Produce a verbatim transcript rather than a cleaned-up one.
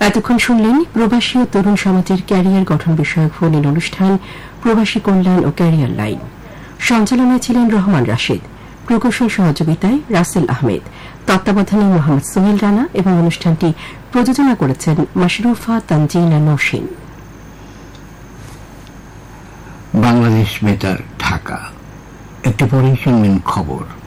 এতক্ষণ শুনলেন প্রবাসী ও তরুণ সমাজের ক্যারিয়ার গঠন বিষয়ক ফোন ইন অনুষ্ঠান প্রবাসী কল্যাণ ও ক্যারিয়ার লাইন। সঞ্চালনায় ছিলেন রহমান রাশেদ, প্রকৌশল সহযোগিতায় রাসেল আহমেদ, তত্ত্বাবধানে মোহাম্মদ সোহেল রানা এবং অনুষ্ঠানটি প্রযোজনা করেছেন মাশরুফা তানজিনা নওশিন। বাংলাদেশ বেতার ঢাকা। একটু পরেই শুনবেন খবর।